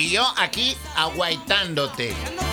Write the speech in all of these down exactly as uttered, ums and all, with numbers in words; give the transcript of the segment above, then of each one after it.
Y yo aquí aguaitándote.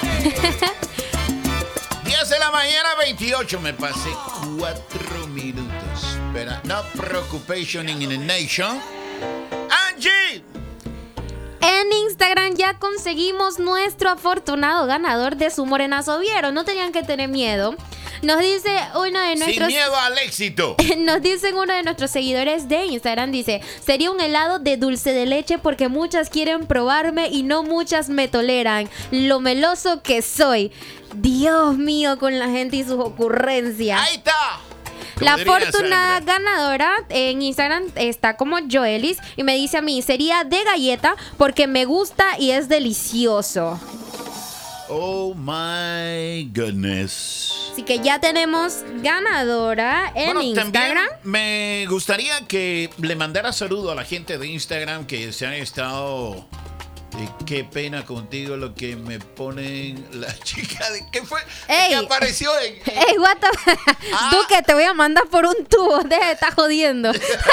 diez de la mañana, veintiocho. Me pasé cuatro minutos. Pero no preoccupation in the nation. Angie. En Instagram ya conseguimos nuestro afortunado ganador de su morenazo. ¿Vieron? No tenían que tener miedo. Nos dice uno de nuestros... Sin miedo al éxito. Nos dicen uno de nuestros seguidores de Instagram, dice: sería un helado de dulce de leche porque muchas quieren probarme y no muchas me toleran. Lo meloso que soy. Dios mío, con la gente y sus ocurrencias. Ahí está. La afortunada ganadora en Instagram está como Joelis y me dice a mí: sería de galleta porque me gusta y es delicioso. Oh my goodness. Así que ya tenemos ganadora en bueno, Instagram. Me gustaría que le mandara saludo a la gente de Instagram que se han estado... Eh, qué pena contigo lo que me ponen la chica de... ¿Qué fue? Ey, ¿Qué apareció en...? en... Ey, what the... Ah. Duque, te voy a mandar por un tubo. Deja de estar jodiendo.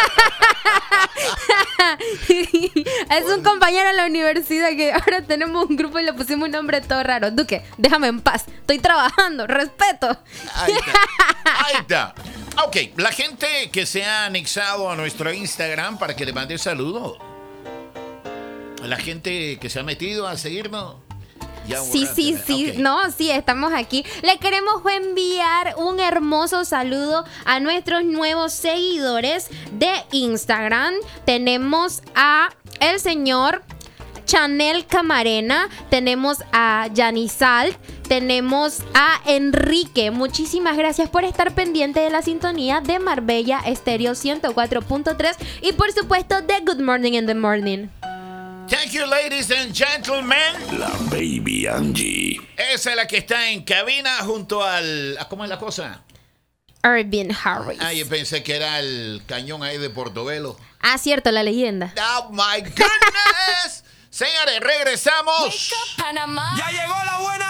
Es un compañero en la universidad que ahora tenemos un grupo y le pusimos un nombre todo raro. Duque, déjame en paz. Estoy trabajando. Respeto. Ahí está. Ahí está. Ok, la gente que se ha anexado a nuestro Instagram para que le mande saludo. La gente que se ha metido a seguirnos. Ya sí, sí, sí. Okay. No, sí, estamos aquí. Le queremos enviar un hermoso saludo a nuestros nuevos seguidores de Instagram. Tenemos a el señor Chanel Camarena, tenemos a Yanisal, tenemos a Enrique. Muchísimas gracias por estar pendiente de la sintonía de Marbella Estéreo ciento cuatro punto tres y por supuesto de Good Morning in the Morning. Thank you, ladies and gentlemen. La baby Angie. Esa es la que está en cabina junto al... ¿Cómo es la cosa? Irving Harris. Ah, yo pensé que era el cañón ahí de Portobelo. Ah, cierto, la leyenda. Oh, my goodness. Señores, regresamos. Ya llegó la buena